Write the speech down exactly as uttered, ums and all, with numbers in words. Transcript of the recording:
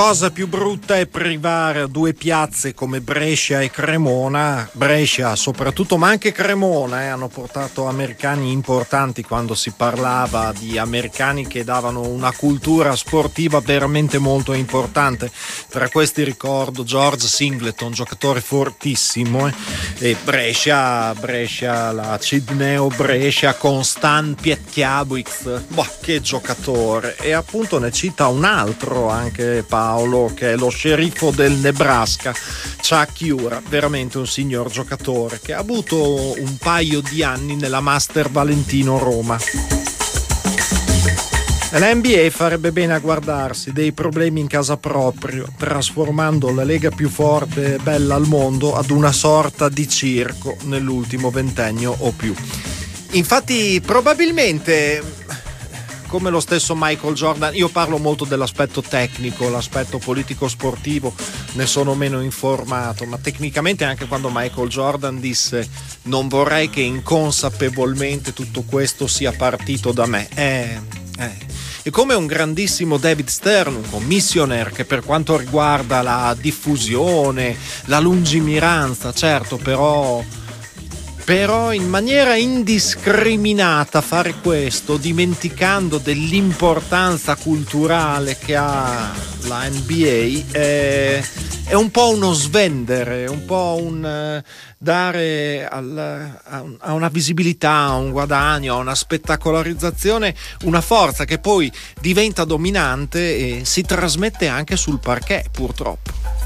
Cosa più brutta è privare due piazze come Brescia e Cremona, Brescia soprattutto, ma anche Cremona, eh, hanno portato americani importanti quando si parlava di americani che davano una cultura sportiva veramente molto importante. Tra questi ricordo George Singleton, giocatore fortissimo, eh, e Brescia, Brescia, la Cidneo Brescia con Stan Pietkiewicz, boh, che giocatore. E appunto ne cita un altro anche Paolo, che è lo sceriffo del Nebraska, Chuck Ura, veramente un signor giocatore che ha avuto un paio di anni nella Master Valentino Roma. L'N B A farebbe bene a guardarsi dei problemi in casa proprio, trasformando la lega più forte e bella al mondo ad una sorta di circo nell'ultimo ventennio o più. Infatti probabilmente, come lo stesso Michael Jordan, io parlo molto dell'aspetto tecnico, l'aspetto politico-sportivo ne sono meno informato, ma tecnicamente anche quando Michael Jordan disse non vorrei che inconsapevolmente tutto questo sia partito da me, eh, eh. E come un grandissimo David Stern, un commissioner che per quanto riguarda la diffusione, la lungimiranza, certo, però... Però in maniera indiscriminata fare questo, dimenticando dell'importanza culturale che ha la N B A, è, è un po' uno svendere, un po' un uh, dare al, a, a una visibilità, a un guadagno, a una spettacolarizzazione, una forza che poi diventa dominante e si trasmette anche sul parquet, purtroppo.